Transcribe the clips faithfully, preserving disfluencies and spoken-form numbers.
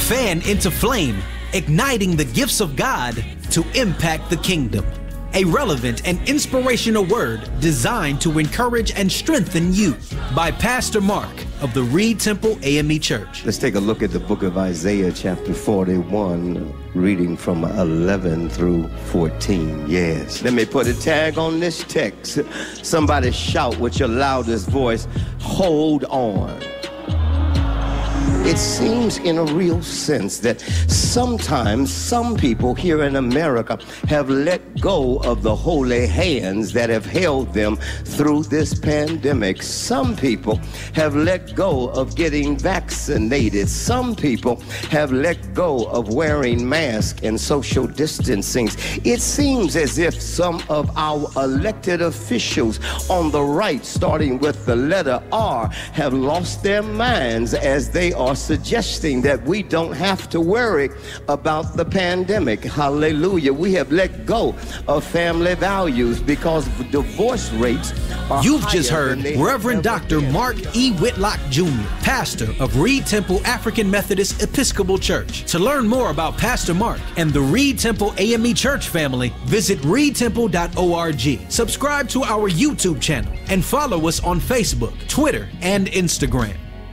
Fan into flame, igniting the gifts of God to impact the kingdom. A relevant and inspirational word designed to encourage and strengthen you by Pastor Mark of the Reed Temple A M E Church. Let's take a look at the book of Isaiah chapter forty-one, reading from eleven through fourteen. Yes. Let me put a tag on this text. Somebody shout with your loudest voice, hold on. It seems in a real sense that sometimes some people here in America have let go of the holy hands that have held them through this pandemic. Some people have let go of getting vaccinated. Some people have let go of wearing masks and social distancing. It seems as if some of our elected officials on the right, starting with the letter R, have lost their minds as they are suggesting that we don't have to worry about the pandemic. Hallelujah. We have let go of family values because divorce rates are You've just heard Reverend Doctor Mark E. Whitlock Junior, pastor of Reed Temple African Methodist Episcopal Church. To learn more about Pastor Mark and the Reed Temple A M E Church family, visit reed temple dot org. Subscribe to our YouTube channel and follow us on Facebook, Twitter, and Instagram.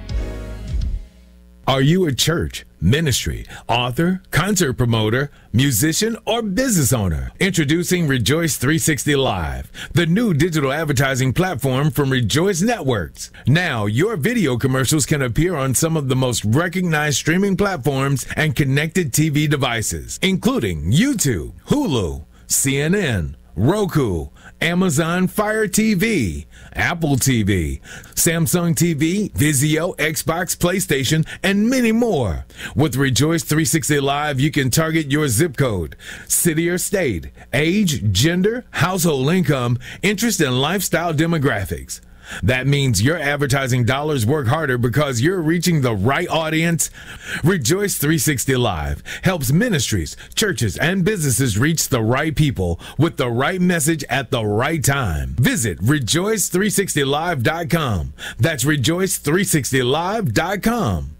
Are you a church, ministry, author, concert promoter, musician, or business owner? Introducing Rejoice three sixty Live, the new digital advertising platform from Rejoice Networks. Now, your video commercials can appear on some of the most recognized streaming platforms and connected T V devices, including YouTube, Hulu, C N N, Roku, Amazon Fire T V, Apple T V, Samsung T V, Vizio, Xbox, PlayStation, and many more. With Rejoice three sixty Live, you can target your zip code, city or state, age, gender, household income, interest, and lifestyle demographics. That means your advertising dollars work harder because you're reaching the right audience. Rejoice three sixty Live helps ministries, churches, and businesses reach the right people with the right message at the right time. Visit rejoice three sixty live dot com. That's rejoice three sixty live dot com.